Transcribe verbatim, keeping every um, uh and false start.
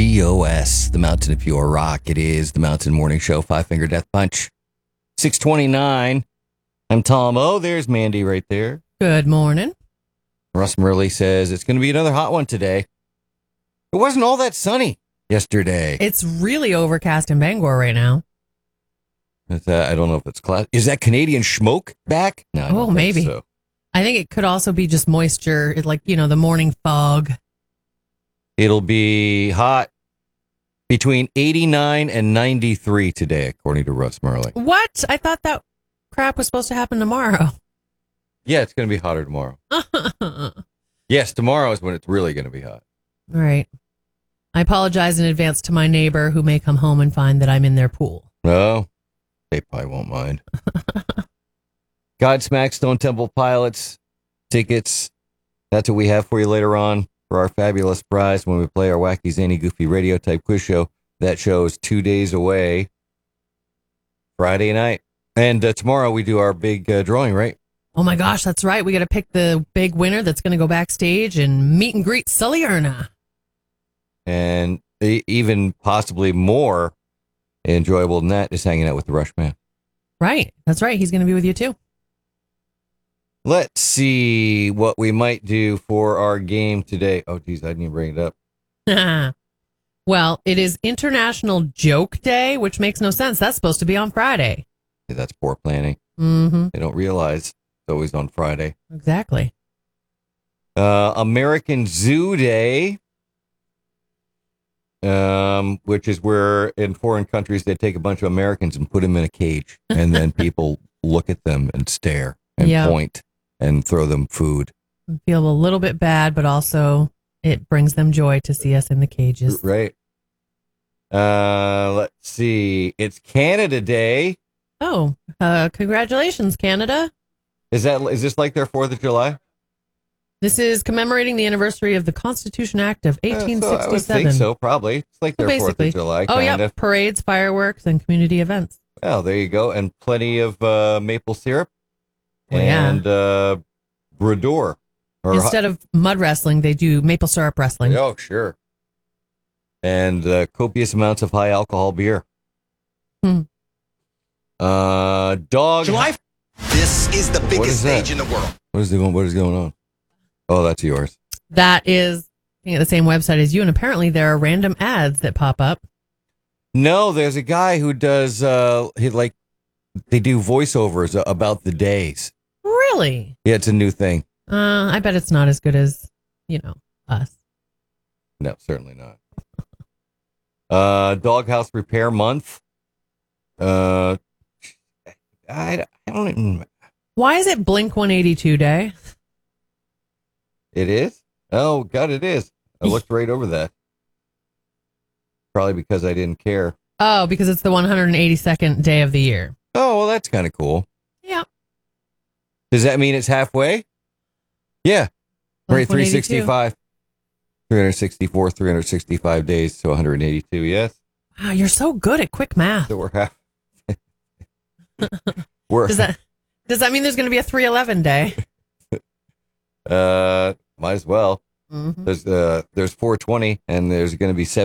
T O S, the Mountain of Pure Rock. It is the Mountain Morning Show, Five Finger Death Punch. six twenty-nine. I'm Tom O. There's Mandy right there. Good morning. Russ Murley says it's going to be another hot one today. It wasn't all that sunny yesterday. It's really overcast in Bangor right now. It's, uh, I don't know if it's cloud. Is that Canadian smoke back? No, I don't Oh, think maybe. so. I think it could also be just moisture, it- like, you know, the morning fog. It'll be hot between eighty-nine and ninety-three today, according to Russ Murley. What? I thought that crap was supposed to happen tomorrow. Yeah, it's going to be hotter tomorrow. All Yes, tomorrow is when it's really going to be hot. right. I apologize in advance to my neighbor who may come home and find that I'm in their pool. No, they probably won't mind. Godsmack Stone Temple Pilots tickets. That's what we have for you later on for our fabulous prize when we play our wacky, zany, goofy radio type quiz show. That show is two days away, Friday night. And uh, tomorrow we do our big uh, drawing, right? Oh my gosh, that's right. We got to pick the big winner that's going to go backstage and meet and greet Sully Erna. And e- even possibly more enjoyable than that is hanging out with the Rush Man. Right. That's right. He's going to be with you too. Let's see what we might do for our game today. Oh, geez, I didn't even bring it up. Well, it is International Joke Day, which makes no sense. That's supposed to be on Friday. Yeah, that's poor planning. Mm-hmm. They don't realize it's always on Friday. Exactly. Uh, American Zoo Day, um, which is where in foreign countries they take a bunch of Americans and put them in a cage, and then people look at them and stare and Yeah. point and throw them food. I feel a little bit bad, but also it brings them joy to see us in the cages. Right. Uh, let's see. It's Canada Day. Oh, uh, congratulations, Canada. Is that is this like their Fourth of July? This is commemorating the anniversary of the Constitution Act of Uh, eighteen so I would sixty-seven. think so, probably. It's like So their Fourth basically. of July, Oh, kind yeah. of. Parades, fireworks, and community events. Well, there you go. And plenty of uh, maple syrup Oh, yeah. and uh, brador. Or Instead of mud wrestling, they do maple syrup wrestling. Oh, sure. And uh, copious amounts of high alcohol beer. Hmm. Uh, dog. July. This is the What biggest is that? stage in the world. What is going? What is going on? Oh, that's yours. That is looking at the same website as you, and apparently there are random ads that pop up. No, there's a guy who does. Uh, he like they do voiceovers about the days. Really? Yeah, it's a new thing. Uh, I bet it's not as good as, you know, us. No, certainly not. Uh, Doghouse Repair Month. Uh, I, I don't even. Why is it Blink one eighty-two Day? It is? Oh, God, it is. I looked right over that. Probably because I didn't care. Oh, because it's the one hundred eighty-second day of the year. Oh, well, that's kind of cool. Yeah. Does that mean it's halfway? Yeah. Right, Blink one eighty-two. three sixty-five. three sixty-four, three sixty-five days to one hundred eighty-two, yes. Wow, you're so good at quick math. So we're half. we're, Does that does that mean there's going to be a three eleven day? uh, might as well. Mm-hmm. There's, uh, there's four twenty, and there's going to be seven.